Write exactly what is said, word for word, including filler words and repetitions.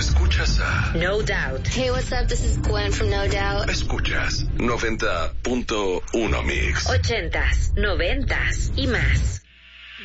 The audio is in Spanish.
escuchas a No Doubt. Hey, what's up? This is Gwen from No Doubt. Escuchas noventa punto uno Mix. Ochentas, noventas y más.